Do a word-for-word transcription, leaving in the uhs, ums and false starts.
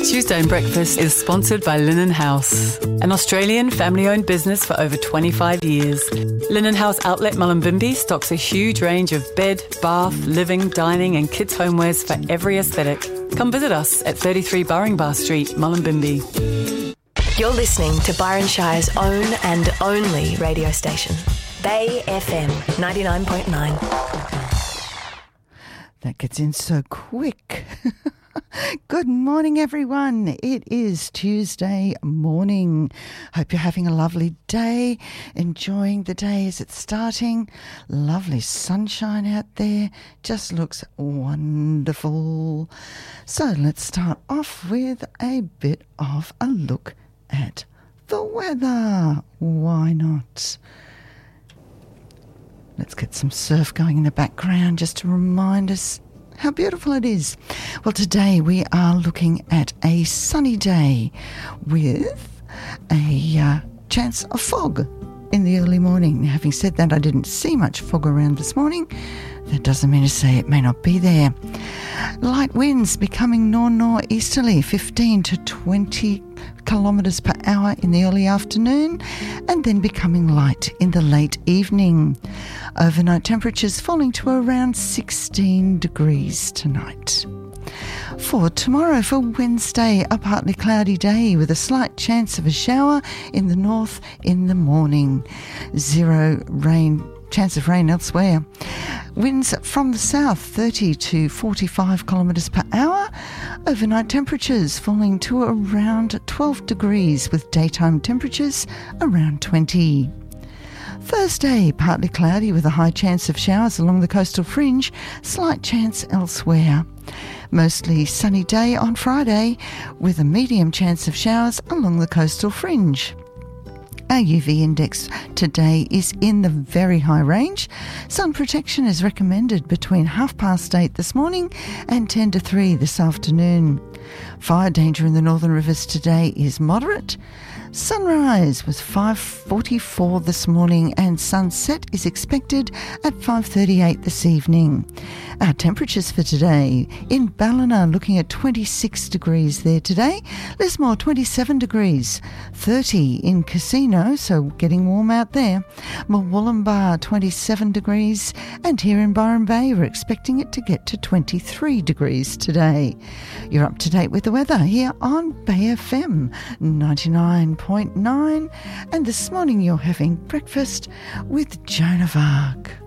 Tuesday in Breakfast is sponsored by Linen House, an Australian family-owned business for over twenty-five years. Linen House Outlet Mullumbimby stocks a huge range of bed, bath, living, dining and kids' homewares for every aesthetic. Come visit us at thirty-three Burringbar Street, Mullumbimby. You're listening to Byron Shire's own and only radio station, Bay F M ninety-nine point nine. That gets in so quick. Good morning, everyone. It is Tuesday morning. Hope you're having a lovely day, enjoying the day as it's starting. Lovely sunshine out there. Just looks wonderful. So let's start off with a bit of a look at the weather. Why not? Let's get some surf going in the background just to remind us how beautiful it is. Well, today we are looking at a sunny day with a uh, chance of fog in the early morning. Now, having said that, I didn't see much fog around this morning. That doesn't mean to say it may not be there. Light winds becoming nor-nor-easterly, fifteen to twenty kilometres per hour in the early afternoon, and then becoming light in the late evening. Overnight temperatures falling to around sixteen degrees tonight. For tomorrow, for Wednesday, a partly cloudy day with a slight chance of a shower in the north in the morning. Zero rain, chance of rain elsewhere. Winds from the south, thirty to forty-five kilometres per hour. Overnight temperatures falling to around twelve degrees with daytime temperatures around twenty. Thursday, partly cloudy with a high chance of showers along the coastal fringe, slight chance elsewhere. Mostly sunny day on Friday with a medium chance of showers along the coastal fringe. Our U V index today is in the very high range. Sun protection is recommended between half past eight this morning and ten to three this afternoon. Fire danger in the northern rivers today is moderate. Sunrise was five forty-four this morning and sunset is expected at five thirty-eight this evening. Our temperatures for today: in Ballina looking at twenty-six degrees there today, Lismore twenty-seven degrees, thirty in Casino, so getting warm out there, Murwillumbah twenty-seven degrees, and here in Byron Bay we're expecting it to get to twenty-three degrees today. You're up to date with the weather here on Bay F M ninety-nine point nine, and this morning you're having breakfast with Joan of Arc.